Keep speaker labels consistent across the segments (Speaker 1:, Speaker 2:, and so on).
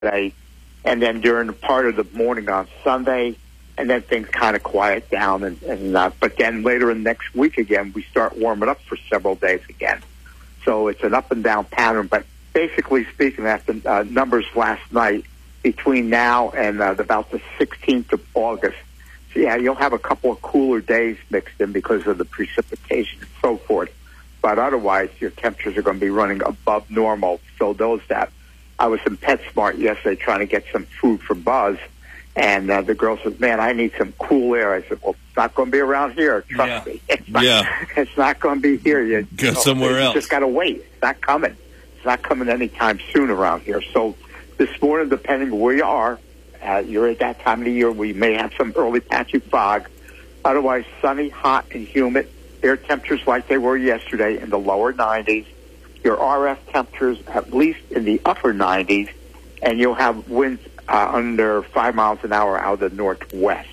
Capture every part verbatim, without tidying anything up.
Speaker 1: Saturday, and then during the part of the morning on Sunday, and then things kind of quiet down. And, and uh, but then later in next week again, we start warming up for several days again. So it's an up and down pattern. But basically speaking, after uh, numbers last night, between now and uh, about the sixteenth of August, so yeah, you'll have a couple of cooler days mixed in because of the precipitation and so forth. But otherwise, your temperatures are going to be running above normal. So those that, I was in PetSmart yesterday trying to get some food for Buzz, and uh, the girl says, man, I need some cool air. I said, well, it's not going to be around here. Trust
Speaker 2: yeah.
Speaker 1: me. It's not,
Speaker 2: yeah.
Speaker 1: it's not going to be here. You,
Speaker 2: Go
Speaker 1: you know,
Speaker 2: somewhere
Speaker 1: you
Speaker 2: else.
Speaker 1: just got to wait. It's not coming. It's not coming anytime soon around here. So this morning, depending where you are, uh, you're at that time of the year where you may have some early patchy fog. Otherwise, sunny, hot, and humid. Air temperatures like they were yesterday in the lower nineties. Your R F temperatures at least in the upper nineties. And you'll have winds uh, under five miles an hour out of the northwest.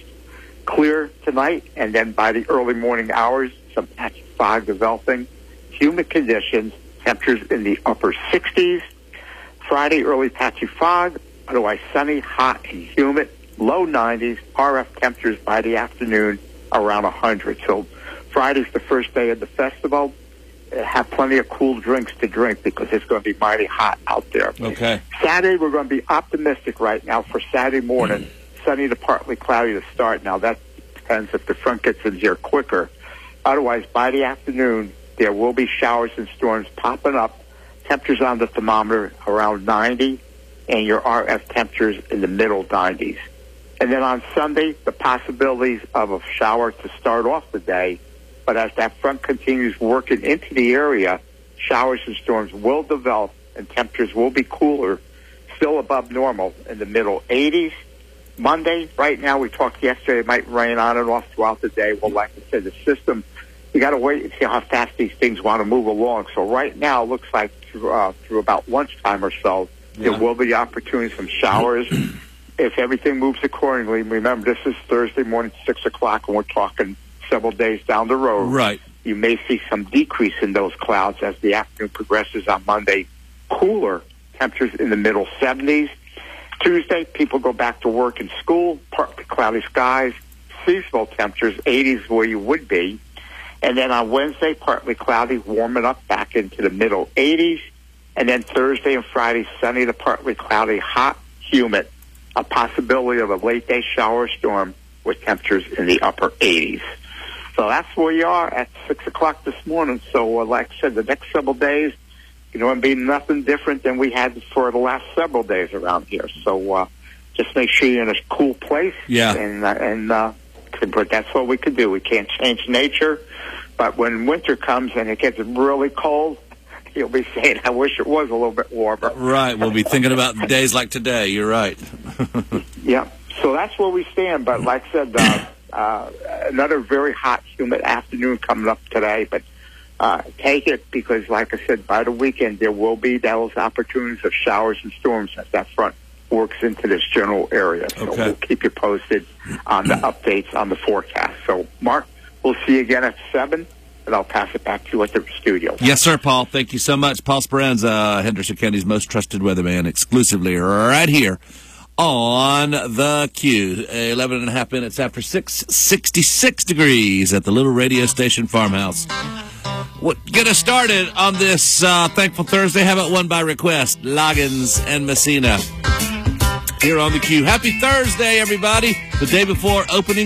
Speaker 1: Clear tonight, and then by the early morning hours, some patchy fog developing. Humid conditions, temperatures in the upper sixties. Friday, early patchy fog, otherwise sunny, hot, and humid. Low nineties, R F temperatures by the afternoon around one hundred. So Friday's the first day of the festival. Uh, have plenty of cool drinks to drink because it's going to be mighty hot out there.
Speaker 2: Okay.
Speaker 1: Saturday, we're going to be optimistic right now for Saturday morning. Mm. Sunny to partly cloudy to start. Now, that depends if the front gets in here quicker. Otherwise, by the afternoon, there will be showers and storms popping up. Temperatures on the thermometer around ninety, and your R F temperatures in the middle nineties. And then on Sunday, the possibilities of a shower to start off the day. But as that front continues working into the area, showers and storms will develop, and temperatures will be cooler, still above normal in the middle eighties. Monday, right now, we talked yesterday, it might rain on and off throughout the day. Well, like I said, the system, you got to wait and see how fast these things want to move along. So right now, it looks like through, uh, through about lunchtime or so, yeah. there will be opportunities for showers. If everything moves accordingly, remember, this is Thursday morning, six o'clock, and we're talking several days down the road.
Speaker 2: Right.
Speaker 1: You may see some decrease in those clouds as the afternoon progresses on Monday. Cooler temperatures in the middle seventies. Tuesday, people go back to work and school, partly cloudy skies, seasonal temperatures, eighties where you would be. And then on Wednesday, partly cloudy, warming up back into the middle eighties. And then Thursday and Friday, sunny to partly cloudy, hot, humid. A possibility of a late-day shower storm with temperatures in the upper eighties. So that's where you are at six o'clock this morning. So uh, like I said, the next several days, you know, it'll be nothing different than we had for the last several days around here. So uh, just make sure you're in a cool place.
Speaker 2: Yeah.
Speaker 1: And, uh, and uh, but that's what we can do. We can't change nature. But when winter comes and it gets really cold, you'll be saying, I wish it was a little bit warmer.
Speaker 2: Right. We'll be thinking about days like today. You're right.
Speaker 1: Yeah. So that's where we stand. But like I said, uh, uh, another very hot, humid afternoon coming up today. But uh, take it because, like I said, by the weekend, there will be those opportunities of showers and storms as that front works into this general area. So
Speaker 2: okay.
Speaker 1: we'll keep you posted on the updates on the forecast. So, Mark, we'll see you again at seven. And I'll pass it back to you at the studio.
Speaker 2: Yes, sir, Paul. Thank you so much. Paul Speranza, Henderson County's most trusted weatherman, exclusively right here on the Q. eleven and a half minutes after six, sixty-six degrees at the little radio station farmhouse. What get us started on this uh, Thankful Thursday? How about one by request? Loggins and Messina here on the Q. Happy Thursday, everybody. The day before opening